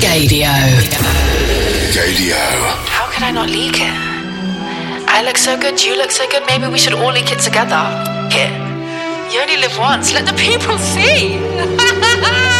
Gaydio. How can I not leak it? I look so good, you look so good, maybe we should all leak it together. You only live once, let the people see.